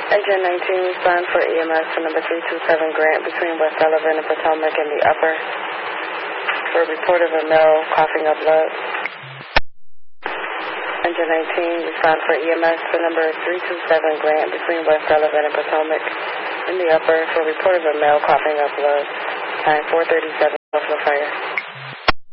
Engine 19, respond for EMS to number 327 Grant between West Sullivan and Potomac in the upper for a report of a male coughing up blood. Engine 19, respond for EMS to number 327 Grant between West Sullivan and Potomac in the upper for a report of a male coughing up blood. Time 4:37, Buffalo Fire.